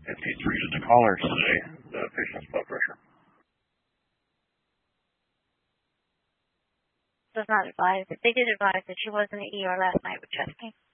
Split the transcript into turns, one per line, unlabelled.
MP3 to the caller today, the patient's blood pressure.
Does not advise. They did advise that she was in the ER last night with chest pain.